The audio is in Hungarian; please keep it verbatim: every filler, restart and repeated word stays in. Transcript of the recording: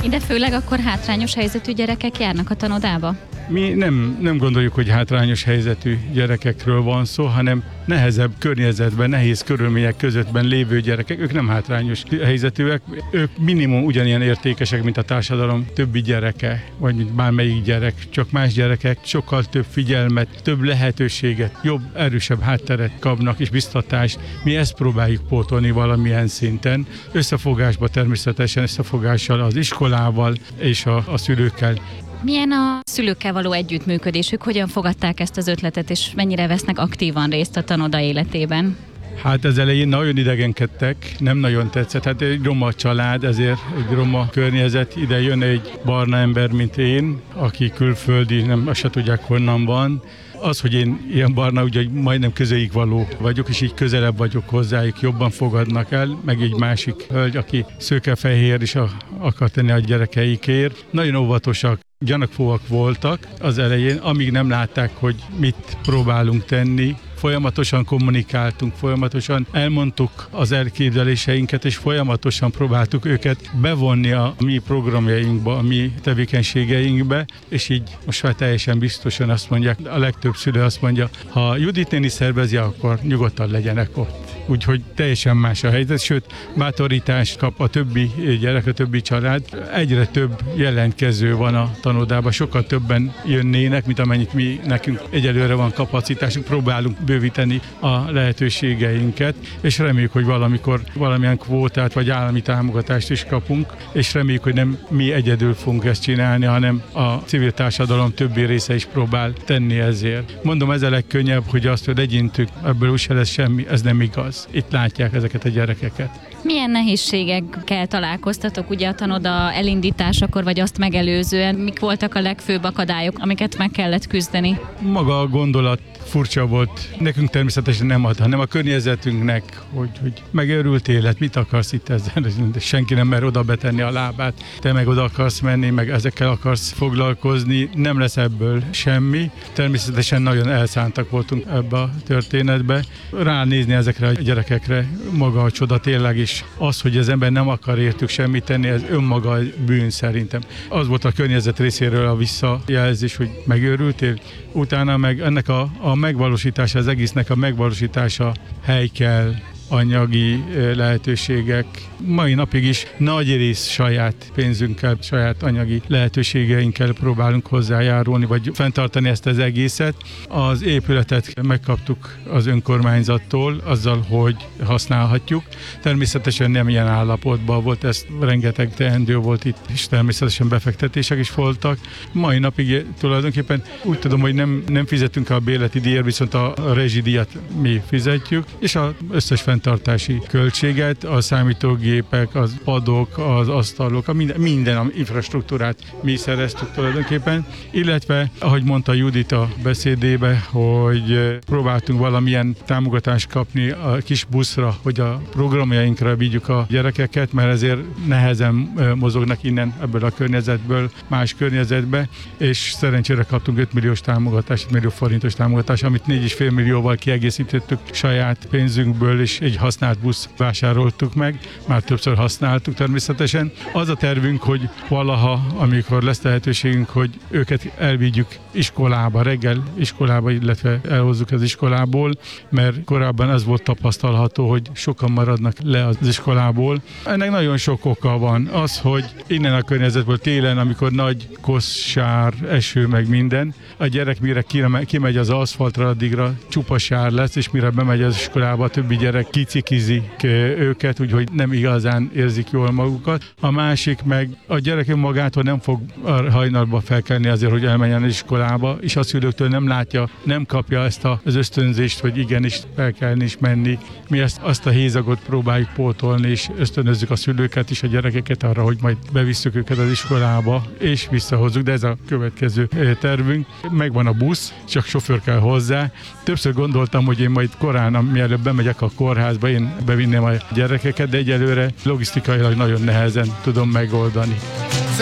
Ide főleg akkor hátrányos helyzetű gyerekek járnak a tanodába? Mi nem, nem gondoljuk, hogy hátrányos helyzetű gyerekekről van szó, hanem nehezebb környezetben, nehéz körülmények közöttben lévő gyerekek, ők nem hátrányos helyzetűek, ők minimum ugyanilyen értékesek, mint a társadalom többi gyereke, vagy mint bármelyik gyerek, csak más gyerekek sokkal több figyelmet, több lehetőséget, jobb, erősebb hátteret kapnak és biztatást. Mi ezt próbáljuk pótolni valamilyen szinten, összefogásba természetesen, összefogással az iskolával és a, a szülőkkel. Milyen a szülőkkel való együttműködésük? Hogyan fogadták ezt az ötletet, és mennyire vesznek aktívan részt a tanoda életében? Hát az elején nagyon idegenkedtek, nem nagyon tetszett. Hát egy roma család, ezért egy roma környezet, ide jön egy barna ember, mint én, aki külföldi, nem azt se tudják, honnan van. Az, hogy én ilyen barna, ugye majdnem közéig való vagyok, és így közelebb vagyok hozzájuk, jobban fogadnak el, meg egy másik hölgy, aki szőke-fehér is akar tenni a gyerekeikért. Nagyon óvatosak, gyanakvóak voltak az elején, amíg nem látták, hogy mit próbálunk tenni. Folyamatosan kommunikáltunk, folyamatosan elmondtuk az elképzeléseinket, és folyamatosan próbáltuk őket bevonni a mi programjainkba, a mi tevékenységeinkbe, és így most már teljesen biztosan azt mondják, a legtöbb szülő azt mondja, ha Judit néni szervezi, akkor nyugodtan legyenek ott. Úgyhogy teljesen más a helyzet, sőt, bátorítást kap a többi gyerek, a többi család. Egyre több jelentkező van a tanodában, sokkal többen jönnének, mint amennyit mi nekünk egyelőre van kapacitásunk, próbálunk bővíteni a lehetőségeinket, és reméljük, hogy valamikor valamilyen kvótát vagy állami támogatást is kapunk, és reméljük, hogy nem mi egyedül fogunk ezt csinálni, hanem a civil társadalom többi része is próbál tenni ezért. Mondom, ez a legkönnyebb, hogy azt, hogy legyintük, ebből úgyse lesz semmi, ez nem igaz. Itt látják ezeket a gyerekeket. Milyen nehézségekkel találkoztatok ugye a tanoda elindításakor, vagy azt megelőzően? Mik voltak a legfőbb akadályok, amiket meg kellett küzdeni? Maga a gondolat furcsa volt. Nekünk természetesen nem ad, hanem a környezetünknek, hogy, hogy megőrült élet, mit akarsz itt ezzel? Senki nem mer oda betenni a lábát. Te meg oda akarsz menni, meg ezekkel akarsz foglalkozni. Nem lesz ebből semmi. Természetesen nagyon elszántak voltunk ebbe a történetbe. Ránézni ezekre a gyerekekre maga a csoda tényleg is. Az, hogy az ember nem akar értük semmit tenni, ez önmaga bűn szerintem. Az volt a környezet részéről a visszajelzés, hogy megőrültél. Utána meg ennek a, a megvalósítása, az egésznek a megvalósítása hely kell, anyagi lehetőségek. Mai napig is nagy rész saját pénzünkkel, saját anyagi lehetőségeinkkel próbálunk hozzájárulni, vagy fenntartani ezt az egészet. Az épületet megkaptuk az önkormányzattól, azzal, hogy használhatjuk. Természetesen nem ilyen állapotban volt, ez rengeteg teendő volt itt, és természetesen befektetések is voltak. Mai napig tulajdonképpen úgy tudom, hogy nem, nem fizetünk a bérleti díjat, viszont a rezsidíjat mi fizetjük, és az összes fenntartási költséget, a számítógépek, az padok, az asztalok, a minden, minden a infrastruktúrát mi szereztük tulajdonképpen, illetve, ahogy mondta Judit a beszédébe, hogy próbáltunk valamilyen támogatást kapni a kis buszra, hogy a programjainkra vigyük a gyerekeket, mert ezért nehezen mozognak innen ebből a környezetből más környezetbe, és szerencsére kaptunk öt milliós támogatást, öt millió forintos támogatást, amit négy és fél millióval kiegészítettük saját pénzünkből, és egy használt busz vásároltuk meg, már többször használtuk természetesen. Az a tervünk, hogy valaha, amikor lesz lehetőségünk, hogy őket elvigyük iskolába, reggel iskolába, illetve elhozzuk az iskolából, mert korábban az volt tapasztalható, hogy sokan maradnak le az iskolából. Ennek nagyon sok oka van. Az, hogy innen a környezetből télen, amikor nagy koszsár, eső, meg minden, a gyerek mire kimegy az aszfaltra, addigra csupa sár lesz, és mire bemegy az iskolába, a többi gyerek kicikizik őket, úgyhogy nem igazán érzik jól magukat. A másik meg a gyerek magától nem fog hajnalba felkelni azért, hogy elmenjen az iskolába, és a szülőktől nem látja, nem kapja ezt az ösztönzést, hogy igenis felkelni és menni. Mi ezt, azt a hézagot próbáljuk pótolni, és ösztönözzük a szülőket és a gyerekeket arra, hogy majd bevisszük őket az iskolába, és visszahozzuk, de ez a következő tervünk. Megvan a busz, csak sofőr kell hozzá. Többször gondoltam, hogy én majd korán, mielőtt bemegyek a kórházba, én bevinném a gyerekeket, de egyelőre logisztikailag nagyon nehezen tudom megoldani.